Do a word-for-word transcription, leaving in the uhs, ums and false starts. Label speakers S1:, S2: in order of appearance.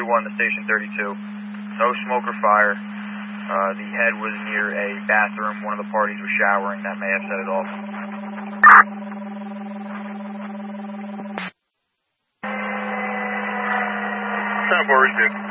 S1: two one to Station thirty-two. No smoke or fire. Uh, the head was near a bathroom. One of the parties was showering. That may have set it off.
S2: ten four, receive.